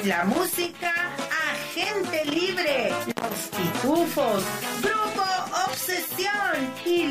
En la música, Agente Libre, Los Pitufos, Grupo Obsesión y